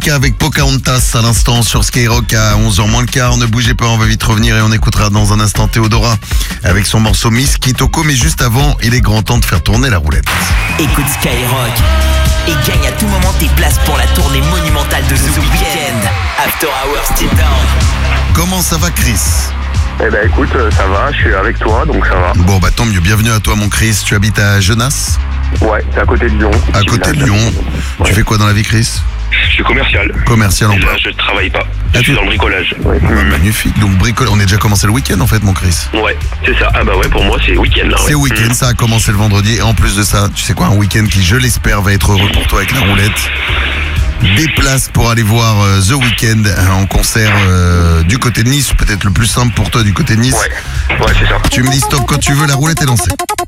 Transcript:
Mika avec Pocahontas à l'instant sur Skyrock à 11h moins le quart. Ne bougez pas, on va vite revenir et on écoutera dans un instant Théodora avec son morceau Miss Kitoko. Mais juste avant, il est grand temps de faire tourner la roulette. Écoute Skyrock et gagne à tout moment tes places pour la tournée monumentale de The Weeknd. After Hours Deep Down. Comment ça va, Chris ? Eh ben écoute, ça va, je suis avec toi, donc ça va. Bon bah tant mieux, bienvenue à toi mon Chris. Tu habites à Genasse ? Ouais, c'est à côté de Lyon. À côté de Lyon. Ouais. Tu fais quoi dans la vie, Chris ? Je suis commercial. Commercial en Là, je travaille pas. Je suis dans le bricolage. Ouais. Magnifique, donc bricole. On a déjà commencé le week-end en fait mon Chris. Ouais, c'est ça. Ah bah ouais, pour moi, c'est week-end là. C'est ouais. week-end, ça a commencé le vendredi. Et en plus de ça, tu sais quoi, un week-end qui, je l'espère, va être heureux pour toi avec la roulette. Des places pour aller voir The Weeknd en concert du côté de Nice. Peut-être le plus simple pour toi du côté de Nice. Ouais, c'est ça. Tu me dis stop quand tu veux, la roulette est lancée.